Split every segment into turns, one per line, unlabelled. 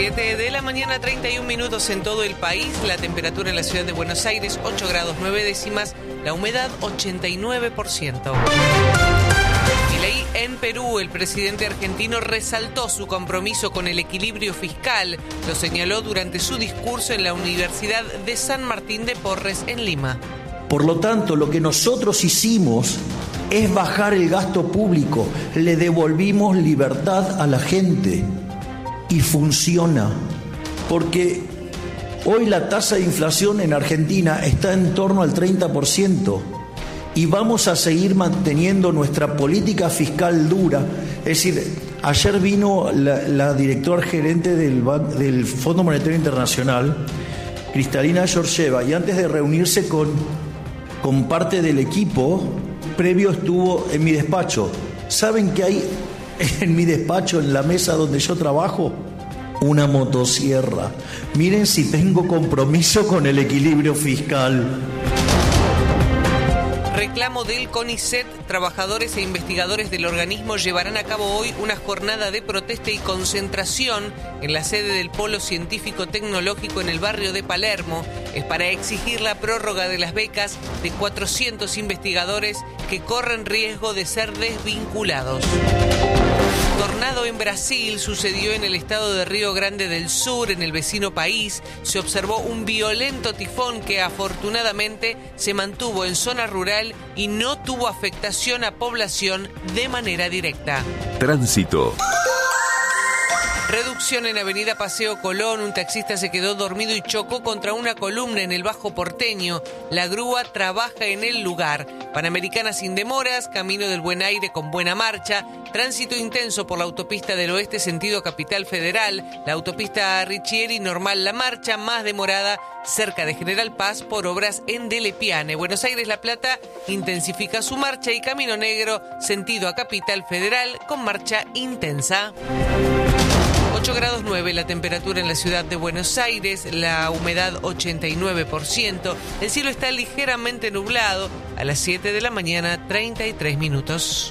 7 de la mañana, 31 minutos en todo el país. La temperatura en la ciudad de Buenos Aires, 8 grados 9 décimas. La humedad, 89%. Milei en Perú. El presidente argentino resaltó su compromiso con el equilibrio fiscal. Lo señaló durante su discurso en la Universidad de San Martín de Porres, en Lima.
Por lo tanto, lo que nosotros hicimos es bajar el gasto público. Le devolvimos libertad a la gente. Y funciona, porque hoy la tasa de inflación en Argentina está en torno al 30% y vamos a seguir manteniendo nuestra política fiscal dura. Es decir, ayer vino la directora gerente del Fondo Monetario Internacional, Kristalina Georgieva, y antes de reunirse con parte del equipo, previo estuvo en mi despacho. ¿Saben qué hay en mi despacho, en la mesa donde yo trabajo? Una motosierra. Miren si tengo compromiso con el equilibrio fiscal.
Reclamo del CONICET. Trabajadores e investigadores del organismo llevarán a cabo hoy una jornada de protesta y concentración en la sede del Polo Científico Tecnológico en el barrio de Palermo. Es para exigir la prórroga de las becas de 400 investigadores que corren riesgo de ser desvinculados. Tornado en Brasil. Sucedió en el estado de Río Grande del Sur, en el vecino país. Se observó un violento tifón que afortunadamente se mantuvo en zona rural y no tuvo afectación a población de manera directa.
Tránsito.
Reducción en Avenida Paseo Colón. Un taxista se quedó dormido y chocó contra una columna en el Bajo Porteño. La grúa trabaja en el lugar. Panamericana sin demoras, Camino del Buen Aire con buena marcha. Tránsito intenso por la autopista del Oeste sentido Capital Federal. La autopista Richieri normal la marcha, más demorada cerca de General Paz por obras en Delepiane. Buenos Aires La Plata intensifica su marcha y Camino Negro sentido a Capital Federal con marcha intensa. 8 grados 9 la temperatura en la ciudad de Buenos Aires, la humedad 89%, el cielo está ligeramente nublado, a las 7 de la mañana 33 minutos.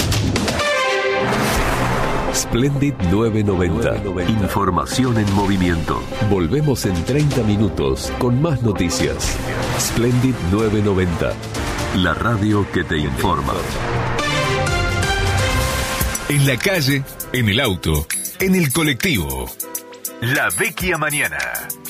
Splendid 990. Información en movimiento. Volvemos en 30 minutos con más noticias. Splendid 990. La radio que te informa.
En la calle, en el auto, en el colectivo.
La Vecchia Mañana.